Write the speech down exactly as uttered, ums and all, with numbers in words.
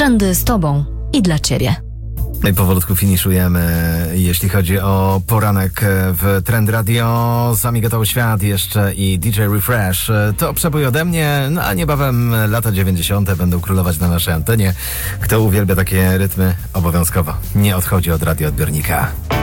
Trendy z Tobą i dla Ciebie. No i powolutku finiszujemy, jeśli chodzi o poranek w Trend Radio. Sami gotowy świat jeszcze i D J Refresh. To przebój ode mnie, no a niebawem lata dziewięćdziesiąte będą królować na naszej antenie. Kto uwielbia takie rytmy, obowiązkowo nie odchodzi od radioodbiornika.